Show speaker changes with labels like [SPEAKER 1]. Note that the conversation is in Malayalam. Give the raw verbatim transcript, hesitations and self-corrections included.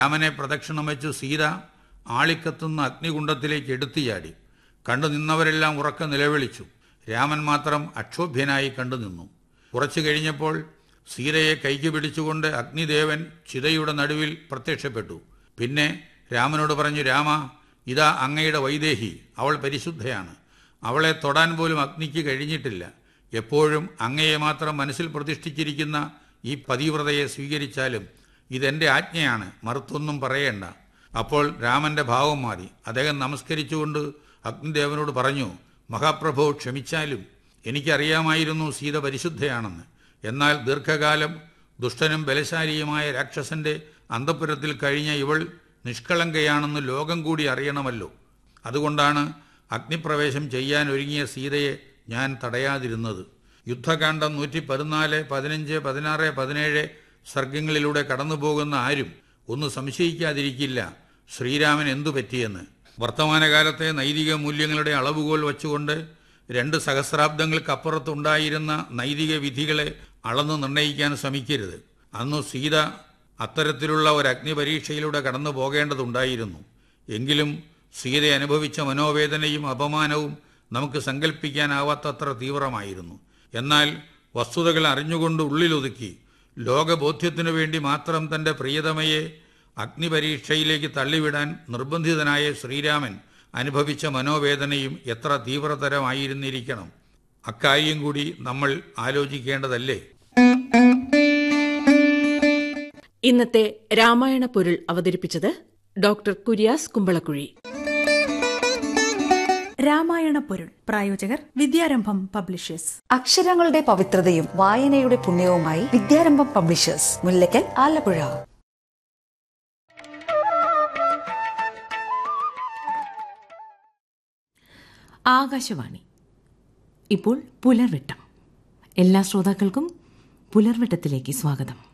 [SPEAKER 1] രാമനെ പ്രദക്ഷിണം വെച്ച് സീത ആളിക്കത്തുന്ന അഗ്നികുണ്ഡത്തിലേക്ക് എടുത്തിയാടി. കണ്ടു നിന്നവരെല്ലാം ഉറക്കെ നിലവിളിച്ചു. രാമൻ മാത്രം അക്ഷോഭ്യനായി കണ്ടുനിന്നു. കുറച്ചു കഴിഞ്ഞപ്പോൾ സീതയെ കൈക്ക് പിടിച്ചുകൊണ്ട് അഗ്നിദേവൻ ചിതയുടെ നടുവിൽ പ്രത്യക്ഷപ്പെട്ടു. പിന്നെ രാമനോട് പറഞ്ഞു, രാമ, ഇതാ അങ്ങയുടെ വൈദേഹി, അവൾ പരിശുദ്ധയാണ്. അവളെ തൊടാൻ പോലും അഗ്നിക്ക് കഴിഞ്ഞിട്ടില്ല. എപ്പോഴും അങ്ങയെ മാത്രം മനസ്സിൽ പ്രതിഷ്ഠിച്ചിരിക്കുന്ന ഈ പതിവ്രതയെ സ്വീകരിച്ചാലും ഇതെൻ്റെ ആജ്ഞയാണ്, മറുത്തൊന്നും പറയേണ്ട. അപ്പോൾ രാമൻ്റെ ഭാവം മാറി. അദ്ദേഹം നമസ്കരിച്ചുകൊണ്ട് അഗ്നിദേവനോട് പറഞ്ഞു, മഹാപ്രഭു, ക്ഷമിച്ചാലും എനിക്കറിയാമായിരുന്നു സീത പരിശുദ്ധയാണെന്ന്. എന്നാൽ ദീർഘകാലം ദുഷ്ടനും ബലശാലിയുമായ രാക്ഷസന്റെ അന്തഃപുരത്തിൽ കഴിഞ്ഞ ഇവൾ നിഷ്കളങ്കയാണെന്ന് ലോകം കൂടി അറിയണമല്ലോ. അതുകൊണ്ടാണ് അഗ്നിപ്രവേശം ചെയ്യാൻ ഒരുങ്ങിയ സീതയെ ഞാൻ തടയാതിരുന്നത്. യുദ്ധകാന്ഡം നൂറ്റി പതിനാല് പതിനഞ്ച് പതിനാറ് പതിനേഴ് സർഗങ്ങളിലൂടെ കടന്നുപോകുന്ന ആരും ഒന്ന് സംശയിക്കാതിരിക്കില്ല ശ്രീരാമൻ എന്തു പറ്റിയെന്ന്. വർത്തമാനകാലത്തെ നൈതിക മൂല്യങ്ങളുടെ അളവുകോൽ വച്ചുകൊണ്ട് രണ്ട് സഹസ്രാബ്ദങ്ങൾക്കപ്പുറത്തുണ്ടായിരുന്ന നൈതിക വിധികളെ അളന്നു നിർണ്ണയിക്കാൻ ശ്രമിക്കരുത്. അന്നു സീത അത്തരത്തിലുള്ള ഒരു അഗ്നിപരീക്ഷയിലൂടെ കടന്നു പോകേണ്ടതുണ്ടായിരുന്നു. എങ്കിലും സീത അനുഭവിച്ച മനോവേദനയും അപമാനവും നമുക്ക് സങ്കല്പിക്കാനാവാത്തത്ര തീവ്രമായിരുന്നു. എന്നാൽ വസ്തുതകൾ അറിഞ്ഞുകൊണ്ട് ഉള്ളിലൊതുക്കി ലോകബോധ്യത്തിനു വേണ്ടി മാത്രം തൻ്റെ പ്രിയതമയെ അഗ്നിപരീക്ഷയിലേക്ക് തള്ളിവിടാൻ നിർബന്ധിതനായ ശ്രീരാമൻ അനുഭവിച്ച മനോവേദനയും എത്ര തീവ്രതരമായിരുന്നിരിക്കണം. അക്കാര്യം കൂടി നമ്മൾ ആലോചിക്കേണ്ടതല്ലേ?
[SPEAKER 2] ഇന്നത്തെ രാമായണ പൊരുൾ അവതരിപ്പിച്ചത് ഡോക്ടർ കുര്യാസ് കുമ്പളക്കുഴി.
[SPEAKER 3] രാമായണ പൊരുൾ പ്രായോജകർ വിദ്യാരംഭം പബ്ലിഷേഴ്സ്.
[SPEAKER 4] അക്ഷരങ്ങളുടെ പവിത്രതയും വായനയുടെ പുണ്യവുമായി വിദ്യാരംഭം പബ്ലിഷേഴ്സ്, മുല്ലക്കൽ, ആലപ്പുഴ.
[SPEAKER 5] ആകാശവാണി. ഇപ്പോൾ പുലർവെട്ടം. എല്ലാ ശ്രോതാക്കൾക്കും പുലർവെട്ടത്തിലേക്ക് സ്വാഗതം.